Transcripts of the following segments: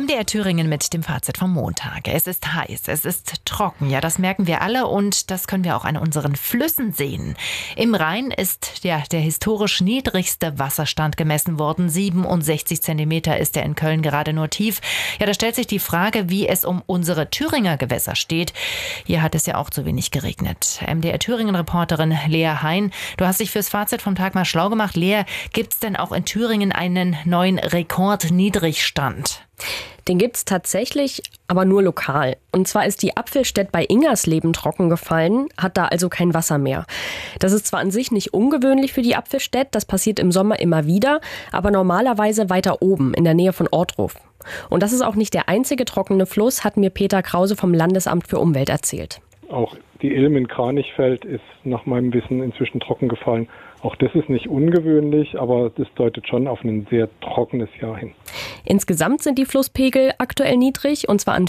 MDR Thüringen mit dem Fazit vom Montag. Es ist heiß, es ist trocken, ja, das merken wir alle und das können wir auch an unseren Flüssen sehen. Im Rhein ist der historisch niedrigste Wasserstand gemessen worden. 67 Zentimeter ist er in Köln gerade nur tief. Ja, da stellt sich die Frage, wie es um unsere Thüringer Gewässer steht. Hier hat es ja auch zu wenig geregnet. MDR Thüringen-Reporterin Lea Hein, du hast dich fürs Fazit vom Tag mal schlau gemacht. Lea, gibt es denn auch in Thüringen einen neuen Rekordniedrigstand? Den gibt's tatsächlich, aber nur lokal. Und zwar ist die Apfelstädt bei Ingersleben trocken gefallen, hat da also kein Wasser mehr. Das ist zwar an sich nicht ungewöhnlich für die Apfelstädt, das passiert im Sommer immer wieder, aber normalerweise weiter oben, in der Nähe von Ortruf. Und das ist auch nicht der einzige trockene Fluss, hat mir Peter Krause vom Landesamt für Umwelt erzählt. Auch die Ilm in Kranichfeld ist nach meinem Wissen inzwischen trocken gefallen. Auch das ist nicht ungewöhnlich, aber das deutet schon auf ein sehr trockenes Jahr hin. Insgesamt sind die Flusspegel aktuell niedrig, und zwar an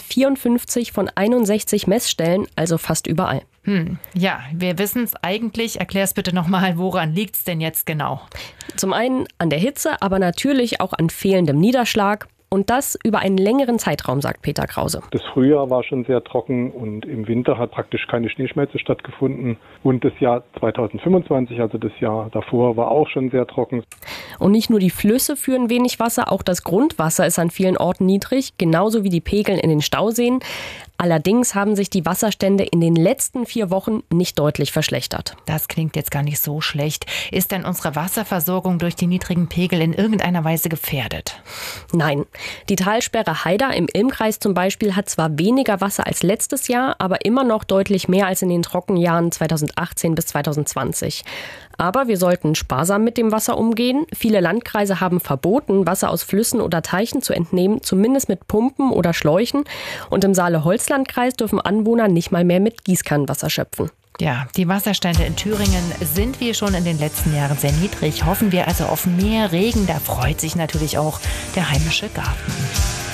54 von 61 Messstellen, also fast überall. Ja, wir wissen es eigentlich. Erklär es bitte nochmal, woran liegt es denn jetzt genau? Zum einen an der Hitze, aber natürlich auch an fehlendem Niederschlag. Und das über einen längeren Zeitraum, sagt Peter Krause. Das Frühjahr war schon sehr trocken und im Winter hat praktisch keine Schneeschmelze stattgefunden. Und das Jahr 2025, also das Jahr davor, war auch schon sehr trocken. Und nicht nur die Flüsse führen wenig Wasser, auch das Grundwasser ist an vielen Orten niedrig, genauso wie die Pegel in den Stauseen. Allerdings haben sich die Wasserstände in den letzten 4 Wochen nicht deutlich verschlechtert. Das klingt jetzt gar nicht so schlecht. Ist denn unsere Wasserversorgung durch die niedrigen Pegel in irgendeiner Weise gefährdet? Nein. Die Talsperre Haider im Ilmkreis zum Beispiel hat zwar weniger Wasser als letztes Jahr, aber immer noch deutlich mehr als in den Trockenjahren 2018 bis 2020. Aber wir sollten sparsam mit dem Wasser umgehen. Viele Landkreise haben verboten, Wasser aus Flüssen oder Teichen zu entnehmen, zumindest mit Pumpen oder Schläuchen. Und im Saale-Holz-Landkreis dürfen Anwohner nicht mal mehr mit Gießkannenwasser schöpfen. Ja, die Wasserstände in Thüringen sind wie schon in den letzten Jahren sehr niedrig. Hoffen wir also auf mehr Regen. Da freut sich natürlich auch der heimische Garten.